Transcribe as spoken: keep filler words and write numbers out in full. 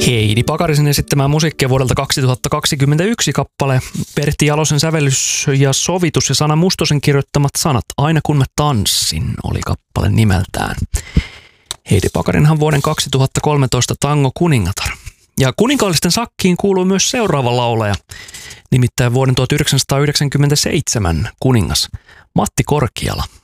Heidi Pakarisen esittämää musiikkia vuodelta kaksituhattakaksikymmentäyksi kappale. Pertti Jalosen sävellys ja sovitus ja Sanna Mustosen kirjoittamat sanat Aina kun mä tanssin oli kappale nimeltään. Heidi Pakarinhan vuoden kaksituhattakolmetoista Tango kuningatar. Ja kuninkaallisten sakkiin kuuluu myös seuraava laulaja, nimittäin vuoden tuhatyhdeksänsataayhdeksänkymmentäseitsemän kuningas Matti Korkiala.